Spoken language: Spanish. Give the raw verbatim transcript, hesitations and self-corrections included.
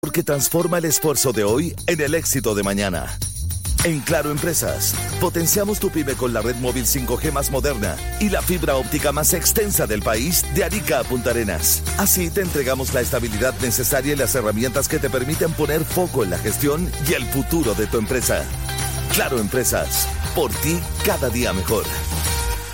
Porque transforma el esfuerzo de hoy en el éxito de mañana. En Claro Empresas, potenciamos tu pyme con la red móvil cinco G más moderna y la fibra óptica más extensa del país de Arica a Punta Arenas. Así te entregamos la estabilidad necesaria y las herramientas que te permiten poner foco en la gestión y el futuro de tu empresa. Claro Empresas, por ti cada día mejor.